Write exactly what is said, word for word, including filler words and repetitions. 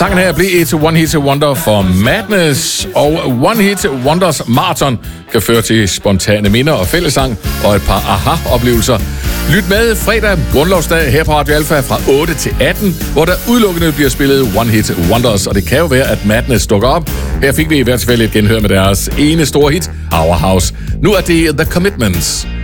Sangen her blev et One Hit Wonder for Madness, og One Hit Wonders Marathon kan føre til spontane minder og fællesang og et par aha-oplevelser. Lyt med fredag, grundlovsdag, her på Radio Alpha fra otte til atten, hvor der udelukkende bliver spillet One Hit Wonders, og det kan jo være, at Madness dukker op. Her fik vi i hvert fald et genhør med deres ene store hit, Our House. Nu er det The Commitments.